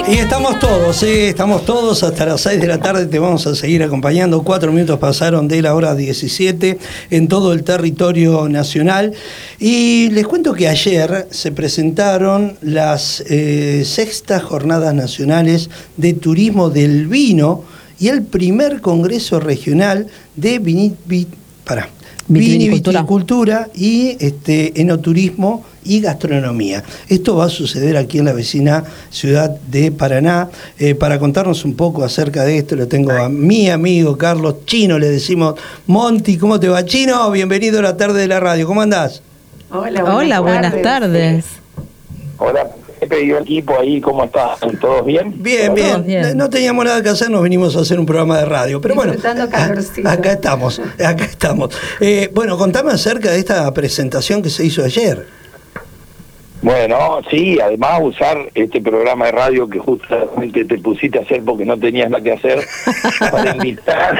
Y estamos todos hasta las 6 de la tarde, te vamos a seguir acompañando. 4 minutos pasaron de la hora 17 en todo el territorio nacional. Y les cuento que ayer se presentaron las sextas jornadas nacionales de turismo del vino y el primer congreso regional de vitivinicultura y enoturismo y gastronomía. Esto va a suceder aquí en la vecina ciudad de Paraná. Para contarnos un poco acerca de esto, lo tengo a mi amigo Carlos Chino, le decimos Monti. ¿Cómo te va, Chino? Bienvenido a la tarde de la radio. ¿Cómo andás? Hola, buenas tardes. Hola, Pepe y equipo ahí, ¿cómo estás? ¿Todos bien? Bien. No teníamos nada que hacer, nos vinimos a hacer un programa de radio. Pero bueno, acá estamos. Bueno, contame acerca de esta presentación que se hizo ayer. Bueno, sí, además usar este programa de radio que justamente te pusiste a hacer porque no tenías nada que hacer, para invitar